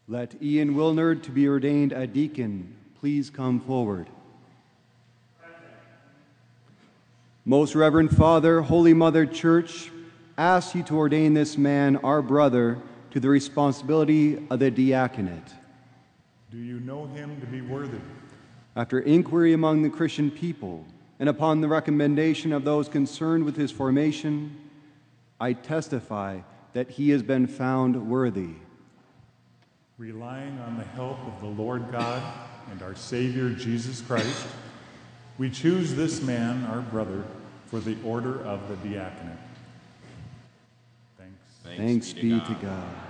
Let Ian Wilnard, to be ordained a deacon, please come forward. Most Reverend Father, Holy Mother Church, asks you to ordain this man, our brother, to the responsibility of the diaconate. Do you know him to be worthy? After inquiry among the Christian people, and upon the recommendation of those concerned with his formation, I testify that he has been found worthy. Relying on the help of the Lord God and our Savior Jesus Christ, we choose this man, our brother, for the order of the diaconate. Thanks be to God.